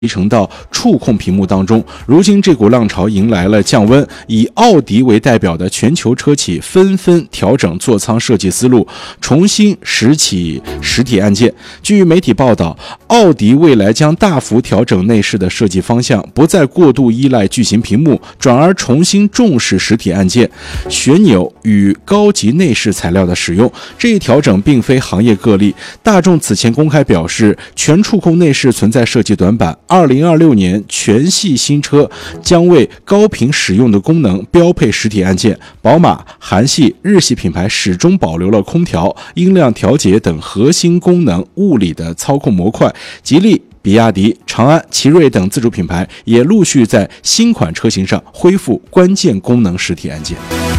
集成到触控屏幕当中。如今这股浪潮迎来了降温，以奥迪为代表的全球车企纷纷调整座舱设计思路，重新拾起实体按键。据媒体报道，奥迪未来将大幅调整内饰的设计方向，不再过度依赖巨型屏幕，转而重新重视实体按键、旋钮与高级内饰材料的使用。这一调整并非行业个例，大众此前公开表示，全触控内饰存在设计短板，2026年全系新车将为高频使用的功能标配实体按键。宝马、韩系、日系品牌始终保留了空调、音量调节等核心功能物理的操控模块。吉利、比亚迪、长安、奇瑞等自主品牌也陆续在新款车型上恢复关键功能实体按键。